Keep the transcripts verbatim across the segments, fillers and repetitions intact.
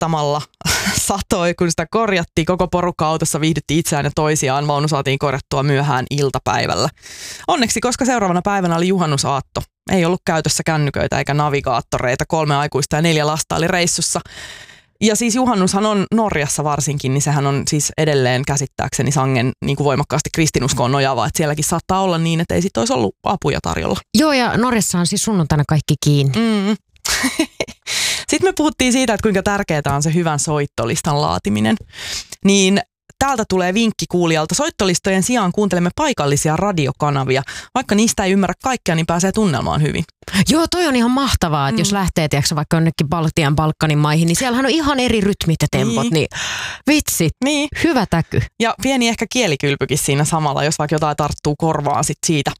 saattamalla satoi, kun sitä korjattiin. Koko porukka autossa viihdytti itseään ja toisiaan. Vaunu saatiin korjattua myöhään iltapäivällä. Onneksi, koska seuraavana päivänä oli juhannusaatto. Ei ollut käytössä kännyköitä eikä navigaattoreita. Kolme aikuista ja neljä lasta oli reissussa. Ja siis juhannushan on Norjassa varsinkin, niin sehän on siis edelleen käsittääkseni sangen niin kuin voimakkaasti kristinuskoon nojaava. Että sielläkin saattaa olla niin, että ei sit olisi ollut apuja tarjolla. Joo, ja Norjassa on siis sunnuntaina kaikki kiinni. Mm. Sitten me puhuttiin siitä, että kuinka tärkeää on se hyvän soittolistan laatiminen. Niin täältä tulee vinkki kuulijalta. Soittolistojen sijaan kuuntelemme paikallisia radiokanavia. Vaikka niistä ei ymmärrä kaikkea, niin pääsee tunnelmaan hyvin. Joo, toi on ihan mahtavaa, että mm. jos lähtee tiiäksä, vaikka jonnekin Baltian, Balkanin maihin, niin siellähän on ihan eri rytmit ja tempot. Niin, niin vitsit, niin. Hyvä täky. Ja pieni ehkä kielikylpykin siinä samalla, jos vaikka jotain tarttuu korvaan sit siitä.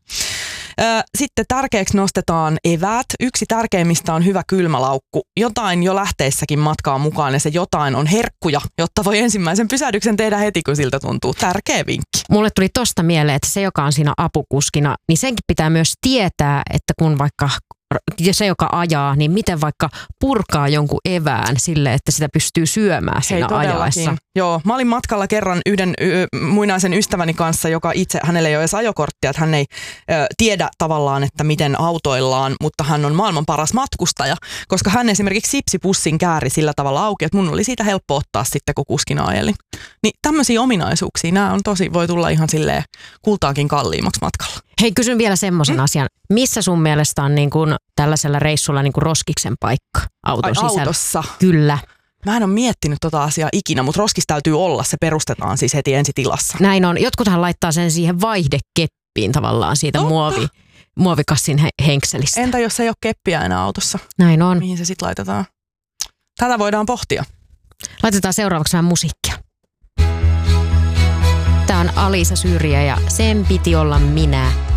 Sitten tärkeäksi nostetaan eväät. Yksi tärkeimmistä on hyvä kylmälaukku. Jotain jo lähteessäkin matkaa mukaan ja se jotain on herkkuja, jotta voi ensimmäisen pysähdyksen tehdä heti, kun siltä tuntuu. Tärkeä vinkki. Mulle tuli tosta mieleen, että se, joka on siinä apukuskina, niin senkin pitää myös tietää, että kun vaikka se, joka ajaa, niin miten vaikka purkaa jonkun evään sille, että sitä pystyy syömään siinä Hei, ajaessa. Joo, mä olin matkalla kerran yhden y- muinaisen ystäväni kanssa, joka itse, hänellä ei ole edes ajokorttia, että hän ei ö, tiedä tavallaan, että miten autoillaan, mutta hän on maailman paras matkustaja, koska hän esimerkiksi sipsipussin kääri sillä tavalla auki, että mun oli siitä helppo ottaa sitten, kun kuskina ajelin. Niin tämmöisiä ominaisuuksia, nämä on tosi, voi tulla ihan silleen kultaakin kalliimmaksi matkalla. Hei, kysyn vielä semmoisen hmm? asian. Missä sun mielestä on niin kuin tällaisella reissulla niin kuin roskiksen paikka auton Ai, sisällä? Autossa? Kyllä. Mä en ole miettinyt tota asiaa ikinä, mutta roskis täytyy olla. Se perustetaan siis heti ensitilassa. Näin on. Jotkuthan laittaa sen siihen vaihdekeppiin tavallaan siitä Totta. muovi, muovikassin he- henkselistä. Entä jos ei ole keppiä enää autossa? Näin on. Mihin se sitten laitetaan? Tätä voidaan pohtia. Laitetaan seuraavaksi vähän musiikkia. Tää on Alisa Syrjä ja Sen piti olla minä.